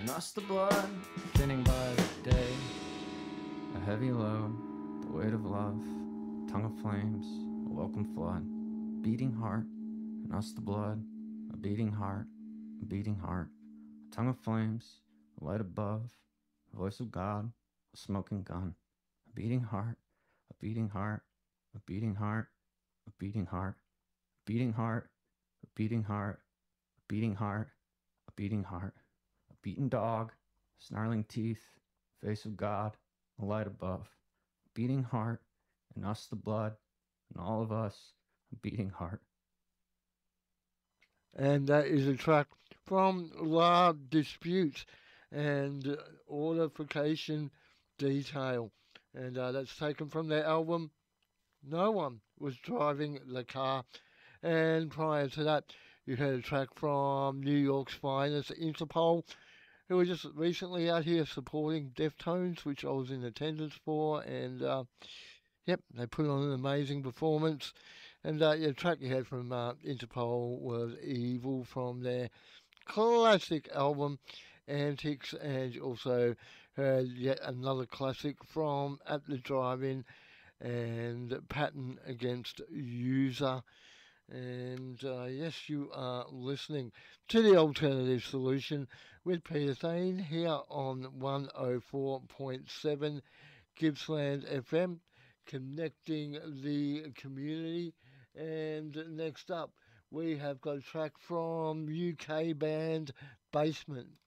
and us the blood, thinning by the day. A heavy load, the weight of love, tongue of flames, a welcome flood, beating heart, and us the blood, a beating heart, a beating heart, a tongue of flames, a light above, a voice of God, a smoking gun, a beating heart, a beating heart, a beating heart, a beating heart, a beating heart, a beating heart, a beating heart, a beating heart, a beaten dog, snarling teeth, face of God, a light above, a beating heart, and us the blood, and all of us, a beating heart. And that is a track from La Dispute and Audification Detail. And that's taken from their album No One Was Driving the Car. And prior to that, you heard a track from New York's finest, Interpol, who were just recently out here supporting Deftones, which I was in attendance for. And yep, they put on an amazing performance. And the track you had from Interpol was Evil from their classic album Antics, and you also heard yet another classic from At the Drive-In and Pattern Against User. And yes, you are listening to the Alternative Solution with Peter Thane here on 104.7 Gippsland FM, connecting the community. And next up, we have got a track from UK band Basement.